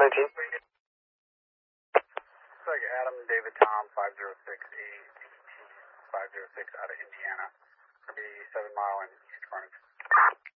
19. It's like Adam David Tom 506 506 out of Indiana. It'll be 7 mile and east frontage.